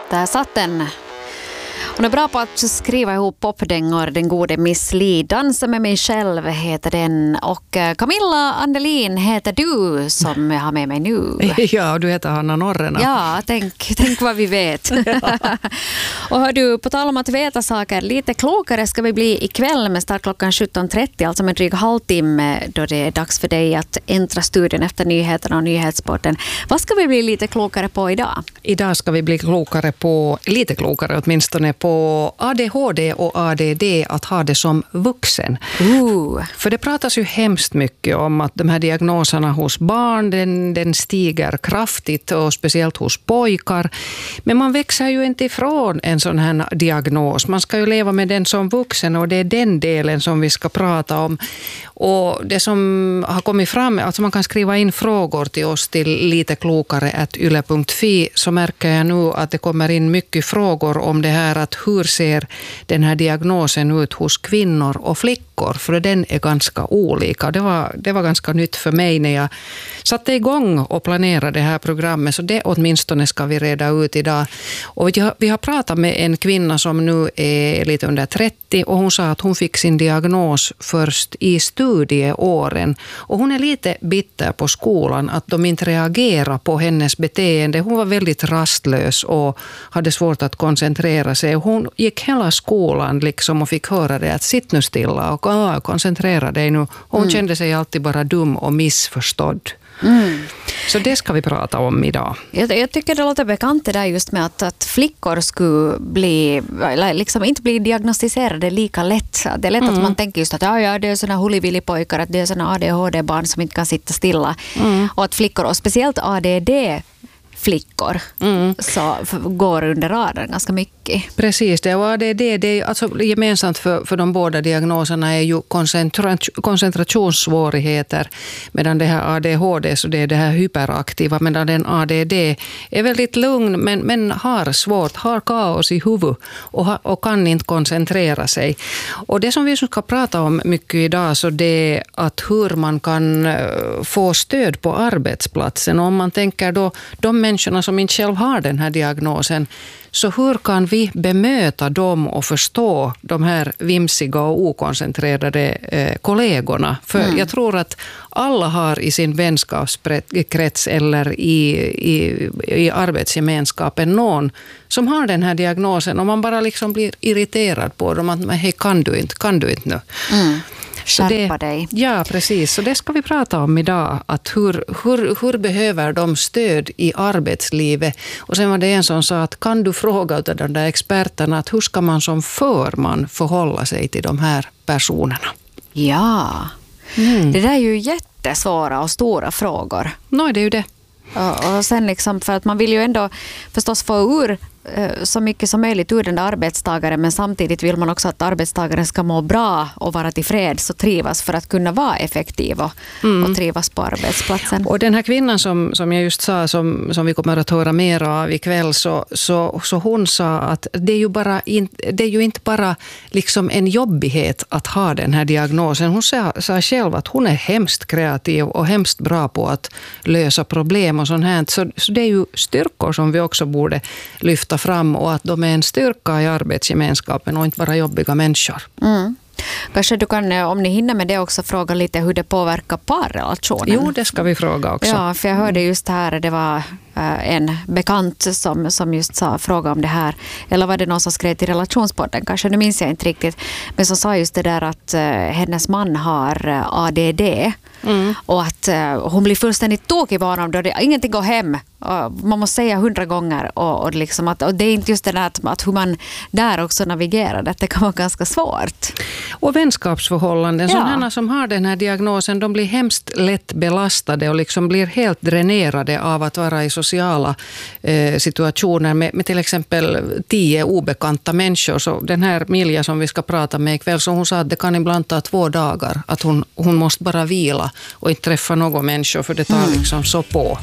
Där satt den. Hon är bra på att skriva ihop popdängor, Den gode Miss Li. Dansa med mig själv heter den. Och Camilla Andelin heter du som jag har med mig nu. Ja, och du heter Hanna Norrena. Ja, tänk vad vi vet. Och hör du, på tal om att veta saker, lite klokare ska vi bli ikväll med start klockan 17.30, alltså med dryg halvtimme då det är dags för dig att äntra studion efter nyheterna och nyhetssporten. Vad ska vi bli lite klokare på idag? Idag ska vi bli klokare på, lite klokare åtminstone, på ADHD och ADD, att ha det som vuxen. För det pratas ju hemskt mycket om att de här diagnoserna hos barn, den stiger kraftigt och speciellt hos pojkar. Men man växer ju inte ifrån en sån här diagnos. Man ska ju leva med den som vuxen och det är den delen som vi ska prata om. Och det som har kommit fram, alltså man kan skriva in frågor till oss till liteklokare@yle.fi, så märker jag nu att det kommer in mycket frågor om det här, att hur ser den här diagnosen ut hos kvinnor och flickor, för den är ganska olika. Det var ganska nytt för mig när jag satte igång och planerade det här programmet, så det åtminstone ska vi reda ut idag. Och vi har pratat med en kvinna som nu är lite under 30 och hon sa att hon fick sin diagnos först i studieåren. Och hon är lite bitter på skolan att de inte reagerar på hennes beteende. Hon var väldigt rastlös och hade svårt att koncentrera sig. Hon gick hela skolan liksom och fick höra det att sitt nu stilla och koncentrera dig nu. Och hon kände sig alltid bara dum och missförstådd. Så det ska vi prata om idag. Jag tycker det låter bekant det där just med att flickor skulle bli, liksom inte bli diagnostiserade lika lätt. Det är lätt att man tänker just att det är såna hulivilipojkar, att det är såna ADHD-barn som inte kan sitta stilla. Och att flickor, och speciellt ADD-flickor, så går under radarn ganska mycket. Precis, det. Och ADD, det är alltså gemensamt för de båda diagnoserna är ju koncentrationssvårigheter, medan det här ADHD, så det är det här hyperaktiva, medan den ADD är väldigt lugn men har kaos i huvudet och kan inte koncentrera sig. Och det som vi ska prata om mycket idag, så det är att hur man kan få stöd på arbetsplatsen. Och om man tänker då de människorna som inte själv har den här diagnosen, så hur kan vi bemöta dem och förstå de här vimsiga och okoncentrerade kollegorna? För jag tror att alla har i sin vänskapskrets eller i arbetsgemenskapen någon som har den här diagnosen, och man bara liksom blir irriterad på dem att hej, kan du inte nu? Skärpa dig. Ja, precis. Så det ska vi prata om idag. Att hur behöver de stöd i arbetslivet? Och sen var det en som sa att kan du fråga av de där experterna att hur ska man som förman förhålla sig till de här personerna? Ja, det där är ju jättesvåra och stora frågor. Nej, det är ju det. Och sen liksom, för att man vill ju ändå förstås få ur så mycket som möjligt ur den där arbetstagaren, men samtidigt vill man också att arbetstagaren ska må bra och vara tillfreds och trivas för att kunna vara effektiv och trivas på arbetsplatsen. Och den här kvinnan som jag just sa, som vi kommer att höra mer av ikväll, så hon sa att det är ju inte bara liksom en jobbighet att ha den här diagnosen. Hon sa själv att hon är hemskt kreativ och hemskt bra på att lösa problem och sånt här. Så det är ju styrkor som vi också borde lyfta fram, och att de är en styrka i arbetsgemenskapen och inte bara jobbiga människor. Kanske du kan, om ni hinner med det, också fråga lite hur det påverkar parrelationen. Jo, det ska vi fråga också. Ja, för jag hörde just här, det var en bekant som just fråga om det här. Eller var det någon som skrev till relationspodden? Kanske, nu minns jag inte riktigt. Men som sa just det där att hennes man har ADD. Och att hon blir fullständigt tokig på honom då ingenting går hem. Man måste säga 100 gånger. Och det är inte just det där att hur man där också navigerar. Det kan vara ganska svårt. Och vänskapsförhållanden. Sådana som har den här diagnosen, de blir hemskt lätt belastade och liksom blir helt dränerade av att vara i sociala situationer med till exempel 10 obekanta människor. Så den här Milja som vi ska prata med ikväll, så hon sa att det kan ibland ta 2 dagar. Att hon måste bara vila och inte träffa någon människa, för det tar liksom så på.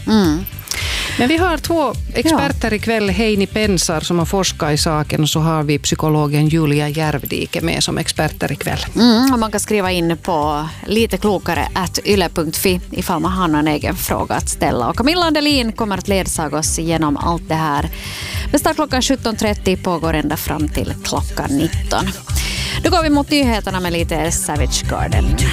Men vi har 2 experter ikväll, Heini Pensar som har forskat i saken, och så har vi psykologen Julia Järvdike med som experter ikväll. Och man kan skriva in på liteklokare@yle.fi ifall man har någon egen fråga att ställa. Och Camilla Andelin kommer att ledsaga oss genom allt det här. Men start klockan 17.30 pågår ända fram till klockan 19. Då går vi mot nyheterna med lite Savage Garden.